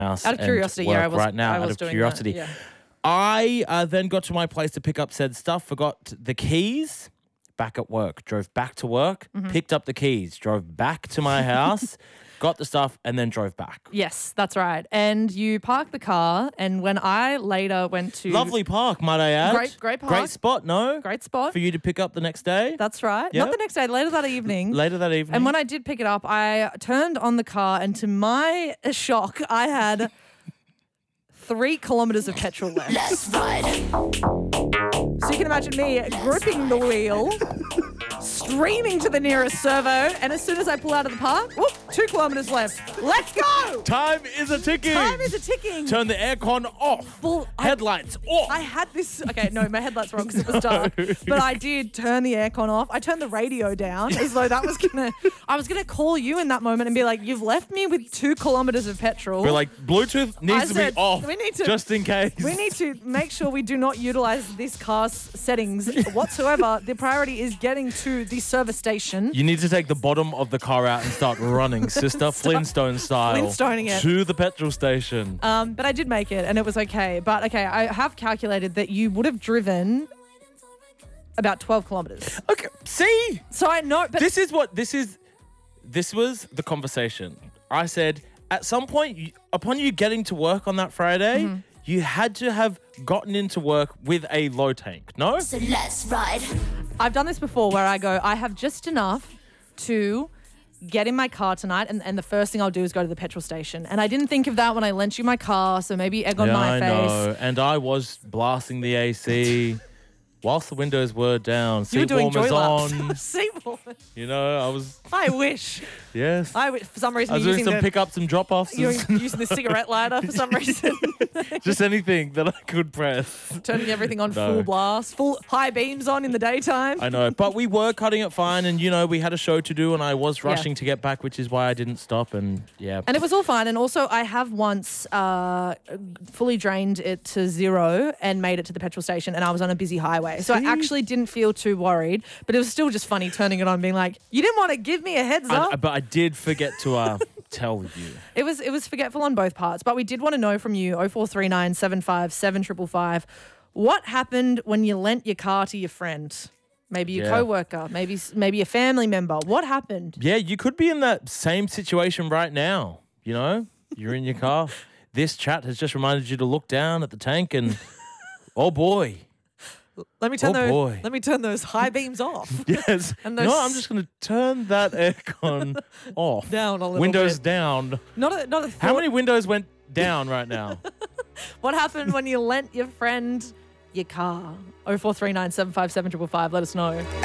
house. Out of and curiosity, work yeah, I was right now I out was of doing curiosity. That, yeah. I then got to my place to pick up said stuff, forgot the keys, back at work, drove back to work, picked up the keys, drove back to my house, got the stuff, and then drove back. Yes, that's right. And you parked the car, and when I later went to Lovely park, might I add. Great park. Great spot, no? great spot. For you to pick up the next day? That's right. Yep. Not the next day, later that evening. Later that evening. And when I did pick it up, I turned on the car, and to my shock, I had 3 kilometres of petrol left. Let's ride. So you can imagine me gripping the wheel, streaming to the nearest servo, and as soon as I pull out of the park, whoop, 2 kilometres left. Let's go! Time is a ticking. Time is a ticking. Turn the aircon off. Well, Headlights off. I had this. Okay, no, my headlights wrong because it was dark. But I did turn the aircon off. I turned the radio down as though that was gonna. I was gonna call you in that moment and be like, "You've left me with 2 kilometres of petrol." We're like, Bluetooth needs to said, be off. we need to- just in case. We need to make sure we do not utilize this car's settings whatsoever. The priority is getting to the service station. You need to take the bottom of the car out and start running, sister, Flintstone style. Flintstoning it. To the petrol station. But I did make it, and it was okay. But okay, I have calculated that you would have driven about 12 kilometres. Okay, see? So I know, but This was the conversation. I said, at some point, upon you getting to work on that Friday, Mm-hmm. you had to have gotten into work with a low tank, no? So let's ride. I've done this before where I go, I have just enough to get in my car tonight, and the first thing I'll do is go to the petrol station. And I didn't think of that when I lent you my car, so maybe egg on Yeah, my I face. know. And I was blasting the AC whilst the windows were down. You were Seat doing joy warmers laps. on. Seat warmers. You know, I was, I wish. yes. I wish. For some reason, I was you're doing using some pickups and drop-offs. you're using the cigarette lighter for some reason. Just anything that I could press. Turning everything on No. full blast, full high beams on in the daytime. I know, but we were cutting it fine, and we had a show to do, and I was rushing to get back, which is why I didn't stop. And yeah, And it was all fine. And also, I have once fully drained it to 0 and made it to the petrol station, and I was on a busy highway. So I See? actually didn't feel too worried, but it was still just funny turning it on, being like, you didn't want to give me a heads up. but I did forget to tell you. It was forgetful on both parts, but we did want to know from you, 0439 75 7555, what happened when you lent your car to your friend? Maybe your Yeah. coworker, maybe a family member. What happened? Yeah, you could be in that same situation right now. You're in your car. This chat has just reminded you to look down at the tank, and oh boy. Let me turn Oh, boy. Let me turn those high beams off. Yes. And No, those- I'm just going to turn that aircon off. Down a little Windows bit. down. Not a How thought. many windows went down right now? What happened when you lent your friend your car? 0439 757 555. Let us know.